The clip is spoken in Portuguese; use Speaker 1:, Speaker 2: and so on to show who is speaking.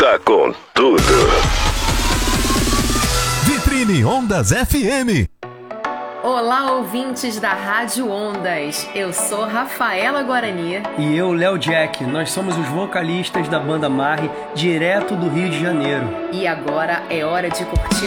Speaker 1: tá com tudo.
Speaker 2: Vitrine Ondas FM.
Speaker 3: Olá, ouvintes da Rádio Ondas. Eu sou Rafaela Guarani.
Speaker 4: E eu, Léo Jack. Nós somos os vocalistas da banda Marre, direto do Rio de Janeiro.
Speaker 3: E agora é hora de curtir